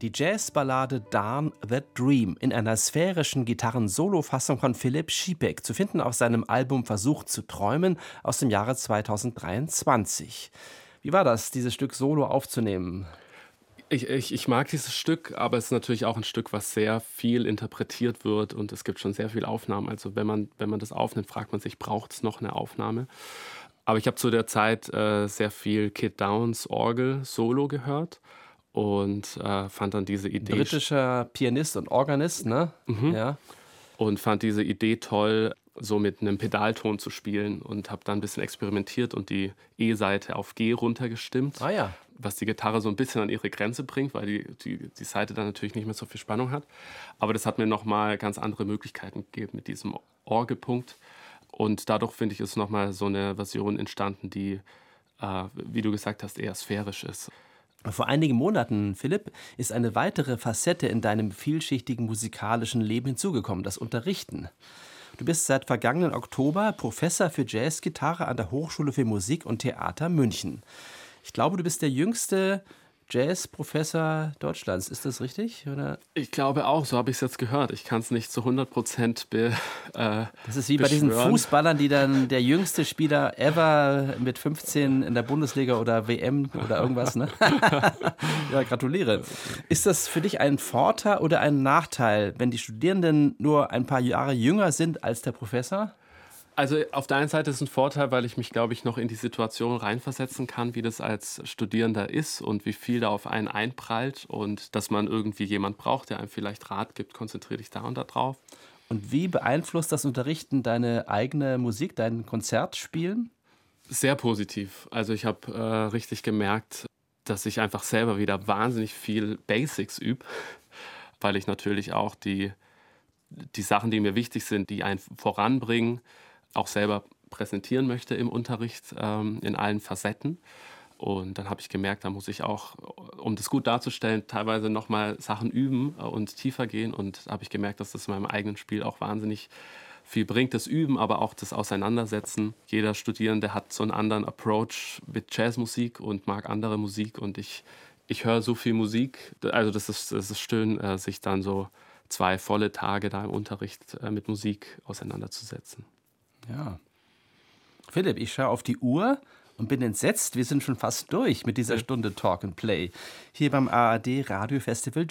Die Jazzballade Darn That Dream in einer sphärischen Gitarren-Solo-Fassung von Philipp Schiebeck, zu finden auf seinem Album Versucht zu träumen aus dem Jahre 2023. Wie war das, dieses Stück solo aufzunehmen? Ich mag dieses Stück, aber es ist natürlich auch ein Stück, was sehr viel interpretiert wird und es gibt schon sehr viele Aufnahmen. Also wenn man das aufnimmt, fragt man sich, braucht es noch eine Aufnahme? Aber ich habe zu der Zeit sehr viel Kid Downs Orgel Solo gehört und fand dann diese Idee Britischer Pianist und Organist, ne? Mhm. Ja. Und fand diese Idee toll, so mit einem Pedalton zu spielen und habe dann ein bisschen experimentiert und die E-Saite auf G runtergestimmt, Ah ja. was die Gitarre so ein bisschen an ihre Grenze bringt, weil die Saite dann natürlich nicht mehr so viel Spannung hat. Aber das hat mir nochmal ganz andere Möglichkeiten gegeben mit diesem Orgelpunkt. Und dadurch, finde ich, ist nochmal so eine Version entstanden, die, wie du gesagt hast, eher sphärisch ist. Vor einigen Monaten, Philipp, ist eine weitere Facette in deinem vielschichtigen musikalischen Leben hinzugekommen, das Unterrichten. Du bist seit vergangenen Oktober Professor für Jazzgitarre an der Hochschule für Musik und Theater München. Ich glaube, du bist der jüngste Jazzprofessor Deutschlands. Ist das richtig? Oder? Ich glaube auch, so habe ich es jetzt gehört. Ich kann es nicht zu 100% Das ist wie bei diesen beschwören. Fußballern, die dann der jüngste Spieler ever mit 15 in der Bundesliga oder WM oder irgendwas, ne? Ja, gratuliere. Ist das für dich ein Vorteil oder ein Nachteil, wenn die Studierenden nur ein paar Jahre jünger sind als der Professor? Also auf der einen Seite ist es ein Vorteil, weil ich mich, glaube ich, noch in die Situation reinversetzen kann, wie das als Studierender ist und wie viel da auf einen einprallt und dass man irgendwie jemand braucht, der einem vielleicht Rat gibt, konzentriere dich da und da drauf. Und wie beeinflusst das Unterrichten deine eigene Musik, dein Konzertspielen? Sehr positiv. Also ich habe richtig gemerkt, dass ich einfach selber wieder wahnsinnig viel Basics übe, weil ich natürlich auch die Sachen, die mir wichtig sind, die einen voranbringen, auch selber präsentieren möchte im Unterricht in allen Facetten. Und dann habe ich gemerkt, da muss ich auch, um das gut darzustellen, teilweise nochmal Sachen üben und tiefer gehen. Und da habe ich gemerkt, dass das in meinem eigenen Spiel auch wahnsinnig viel bringt, das Üben, aber auch das Auseinandersetzen. Jeder Studierende hat so einen anderen Approach mit Jazzmusik und mag andere Musik. Und ich höre so viel Musik. Also das ist schön, sich dann so 2 volle Tage da im Unterricht mit Musik auseinanderzusetzen. Ja. Philipp, ich schaue auf die Uhr und bin entsetzt. Wir sind schon fast durch mit dieser Stunde Talk and Play hier beim ARD Radio Festival